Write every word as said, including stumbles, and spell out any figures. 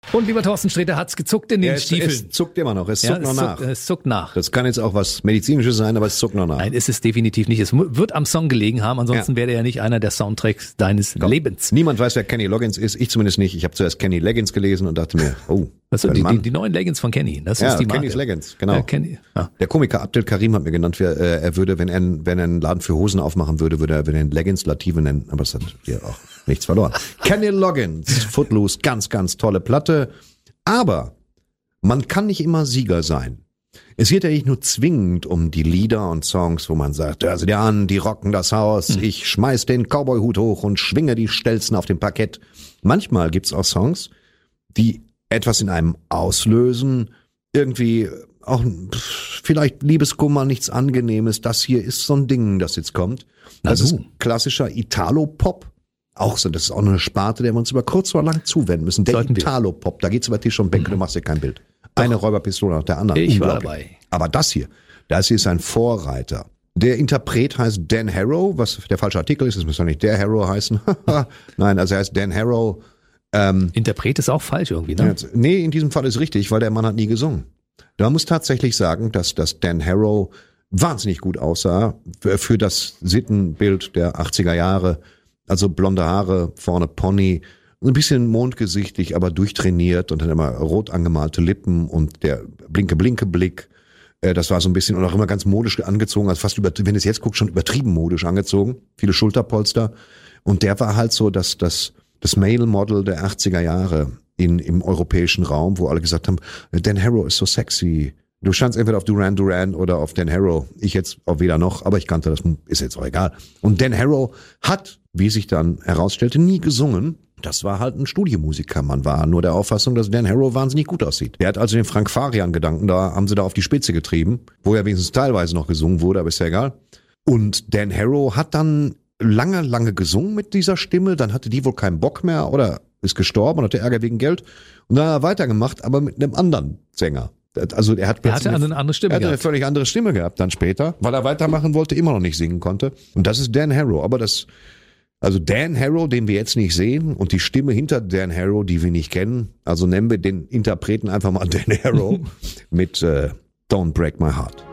Und lieber Thorsten Sträter, hat's gezuckt in den Ja, es, Stiefeln. es zuckt immer noch, es zuckt ja, noch es nach. Zuckt, es zuckt nach. Das kann jetzt auch was Medizinisches sein, aber es zuckt noch nach. Nein, ist es definitiv nicht. Es mu- wird am Song gelegen haben, ansonsten Ja. wäre er ja nicht einer der Soundtracks deines Lebens. Niemand weiß, wer Kenny Loggins ist, ich zumindest nicht. Ich habe zuerst Kenny Leggins gelesen und dachte mir, oh, Das sind ein die, Mann. die, die neuen Leggings von Kenny. Das ja, ist die Marke. Kenny's Leggins, genau. Ja, Kenny. Ja. Der Komiker Abdel Karim hat mir genannt, wer, äh, er würde, wenn er, wenn er einen Laden für Hosen aufmachen würde, würde er, würde er einen Leggins Lative nennen. Aber es hat hier auch nichts verloren. Kenny Loggins, Footloose, ganz, ganz tolle Platte. Aber man kann nicht immer Sieger sein. Es geht ja nicht nur zwingend um die Lieder und Songs, wo man sagt, hör sie dir an, die rocken das Haus, Mhm. ich schmeiß den Cowboy-Hut hoch und schwinge die Stelzen auf dem Parkett. Manchmal gibt's auch Songs, die etwas in einem auslösen, irgendwie auch pff, vielleicht Liebeskummer, nichts Angenehmes. Das hier ist so ein Ding, das jetzt kommt. Na Das du. ist klassischer Italo-Pop. Auch so, das ist auch eine Sparte, der wir uns über kurz oder lang zuwenden müssen. Der Sollten wir. Italo-Pop, da geht's über Tisch und Bänke, du machst dir kein Bild. Eine Räuberpistole nach der anderen. Ich war Unglaublich. dabei. Aber das hier, das hier ist ein Vorreiter. Der Interpret heißt Dan Harrow, was der falsche Artikel ist, das müsste nicht der Harrow heißen. Nein, also er heißt Dan Harrow. Ähm, Interpret ist auch falsch irgendwie, ne? Jetzt- Nee, in diesem Fall ist richtig, weil der Mann hat nie gesungen. Man muss tatsächlich sagen, dass, dass Dan Harrow wahnsinnig gut aussah für, für das Sittenbild der achtziger Jahre. Also blonde Haare, vorne Pony, ein bisschen mondgesichtig, aber durchtrainiert und dann immer rot angemalte Lippen und der blinke-blinke-Blick. Äh, Das war so ein bisschen und auch immer ganz modisch angezogen, also fast über, wenn du es jetzt guckst, schon übertrieben modisch angezogen. Viele Schulterpolster. Und der war halt so das, das, das Male-Model der achtziger Jahre in, im europäischen Raum, wo alle gesagt haben, Dan Harrow ist so sexy. Du standst entweder auf Duran Duran oder auf Dan Harrow. Ich jetzt auch weder noch, aber ich kannte das, ist jetzt auch egal. Und Dan Harrow hat, wie sich dann herausstellte, nie gesungen. Das war halt ein Studiomusiker. Man war nur der Auffassung, dass Dan Harrow wahnsinnig gut aussieht. Der hat also den Frank Farian-Gedanken, da haben sie da auf die Spitze getrieben, wo ja wenigstens teilweise noch gesungen wurde, aber ist ja egal. Und Dan Harrow hat dann lange, lange gesungen mit dieser Stimme, dann hatte die wohl keinen Bock mehr oder ist gestorben und hatte Ärger wegen Geld. Und dann hat er weitergemacht, aber mit einem anderen Sänger. Also er hat Er plötzlich hatte eine andere Stimme er hatte eine gehabt. völlig andere Stimme gehabt dann später, weil er weitermachen wollte, immer noch nicht singen konnte. Und das ist Dan Harrow. Aber das, also Dan Harrow, den wir jetzt nicht sehen und die Stimme hinter Dan Harrow, die wir nicht kennen. Also nennen wir den Interpreten einfach mal Dan Harrow mit äh, Don't Break My Heart.